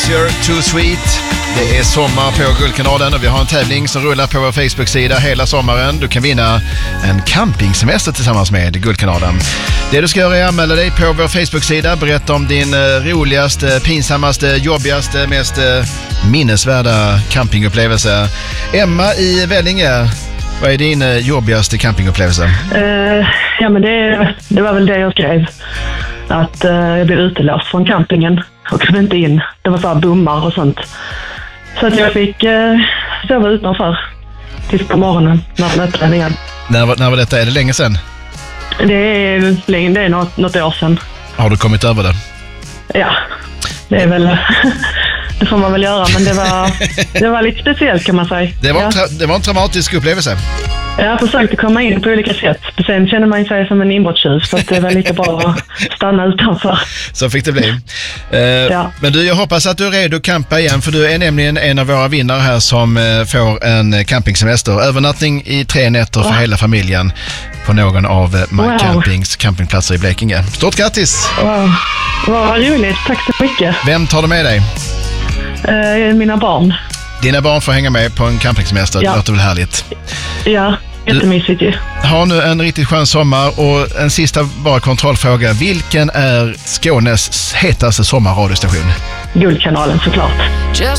You're Too Sweet. Det är sommar på Guldkanalen och vi har en tävling som rullar på vår Facebook-sida hela sommaren. Du kan vinna en campingsemester tillsammans med Guldkanalen. Det du ska göra är att anmäla dig på vår Facebook-sida. Berätta om din roligaste, pinsammaste, jobbigaste, mest minnesvärda campingupplevelse. Emma i Vellinge, vad är din jobbigaste campingupplevelse? Ja, men det var väl det jag skrev. Att jag blev utelåst från campingen och kunde inte in. Det var så här bommar och sånt. Så att jag fick sova utanför tills på morgonen när det öppnade igen. När var detta? Är det länge sedan? Det är något år sedan. Har du kommit över det? Ja, det är väl... Det får man väl göra, men det var lite speciellt kan man säga. Det var en traumatisk upplevelse. Jag försökte komma in på olika sätt. Sen känner man sig som en inbrottstjuv, så att det var lite bra att stanna utanför. Så fick det bli. Ja. Men du, jag hoppas att du är redo att campa igen, för du är nämligen en av våra vinnare här som får en campingsemester. Övernattning i 3 nätter för hela familjen på någon av Campings campingplatser i Blekinge. Stort grattis! Wow. Vad roligt, tack så mycket. Vem tar du med dig? Mina barn. Dina barn får hänga med på en campingsemester, det låter väl härligt. Ja, jättemysigt ju. Ha nu en riktigt skön sommar och en sista bara kontrollfråga. Vilken är Skånes hetaste sommarradiostation? Guldkanalen såklart.